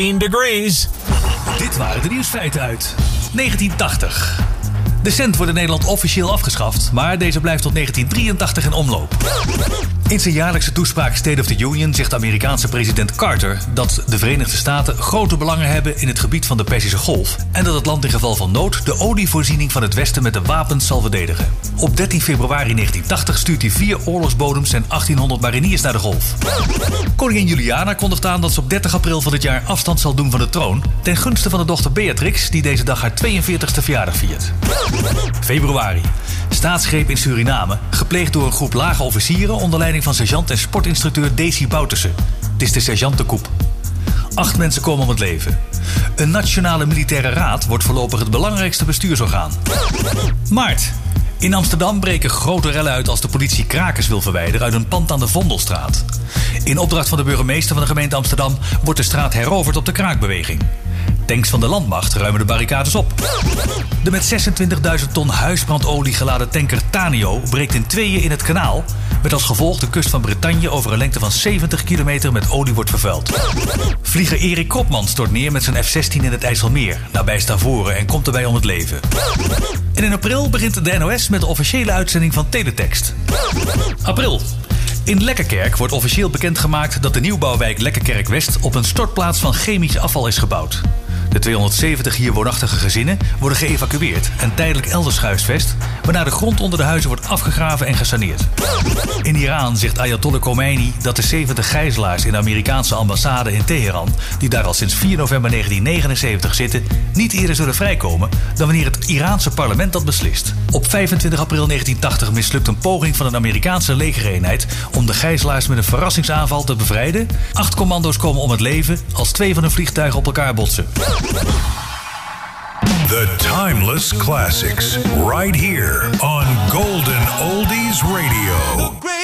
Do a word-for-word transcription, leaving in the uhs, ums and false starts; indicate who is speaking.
Speaker 1: tien degrees.
Speaker 2: Dit waren de nieuwsfeiten uit negentien tachtig. De cent wordt in Nederland officieel afgeschaft, maar deze blijft tot negentien drieëntachtig in omloop. In zijn jaarlijkse toespraak State of the Union zegt de Amerikaanse president Carter dat de Verenigde Staten grote belangen hebben in het gebied van de Perzische Golf en dat het land in geval van nood de olievoorziening van het Westen met de wapens zal verdedigen. Op dertien februari negentien tachtig stuurt hij vier oorlogsbodems en achttienhonderd mariniers naar de Golf. Koningin Juliana kondigt aan dat ze op dertig april van dit jaar afstand zal doen van de troon ten gunste van de dochter Beatrix, die deze dag haar tweeënveertigste verjaardag viert. Februari. Staatsgreep in Suriname, gepleegd door een groep lage officieren onder leiding van sergeant en sportinstructeur Desi Bouterse. Het is de sergeantencoup. Acht mensen komen om het leven. Een nationale militaire raad wordt voorlopig het belangrijkste bestuursorgaan. Maart. In Amsterdam breken grote rellen uit als de politie krakers wil verwijderen uit een pand aan de Vondelstraat. In opdracht van de burgemeester van de gemeente Amsterdam wordt de straat heroverd op de kraakbeweging. Tanks van de landmacht ruimen de barricades op. De met zesentwintigduizend ton huisbrandolie geladen tanker Tanio breekt in tweeën in het kanaal, met als gevolg de kust van Bretagne over een lengte van zeventig kilometer met olie wordt vervuild. Vlieger Erik Kropman stort neer met zijn F zestien in het IJsselmeer, nabij Stavoren, en komt erbij om het leven. En in april begint de N O S met de officiële uitzending van Teletext. April. In Lekkerkerk wordt officieel bekendgemaakt dat de nieuwbouwwijk Lekkerkerk West op een stortplaats van chemisch afval is gebouwd. De tweehonderdzeventig hier woonachtige gezinnen worden geëvacueerd en tijdelijk elders gehuisvest, waarna de grond onder de huizen wordt afgegraven en gesaneerd. In Iran zegt Ayatollah Khomeini dat de zeventig gijzelaars in de Amerikaanse ambassade in Teheran, die daar al sinds vier november negentien negenenzeventig zitten, niet eerder zullen vrijkomen dan wanneer het Iraanse parlement dat beslist. Op vijfentwintig april negentien tachtig mislukt een poging van een Amerikaanse legereenheid om de gijzelaars met een verrassingsaanval te bevrijden. Acht commando's komen om het leven als twee van hun vliegtuigen op elkaar botsen.
Speaker 3: The Timeless Classics, right here on Golden Oldies Radio.